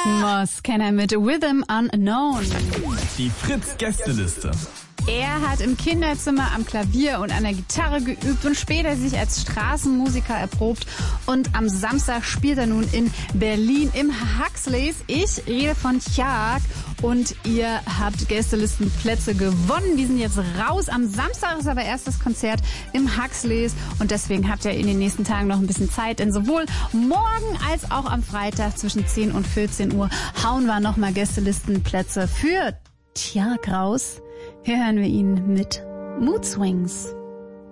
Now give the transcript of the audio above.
Moss Kenner mit Rhythm Unknown. Die Fritz-Gästeliste. Er hat im Kinderzimmer am Klavier und an der Gitarre geübt und später sich als Straßenmusiker erprobt. Und am Samstag spielt er nun in Berlin im Huxleys. Ich rede von Tjark und ihr habt Gästelistenplätze gewonnen. Die sind jetzt raus. Am Samstag ist aber erst das Konzert im Huxleys und deswegen habt ihr in den nächsten Tagen noch ein bisschen Zeit, denn sowohl morgen als auch am Freitag zwischen 10 und 14 Uhr hauen wir nochmal Gästelistenplätze für Tjark raus. Hier hören wir ihn mit Mood Swings.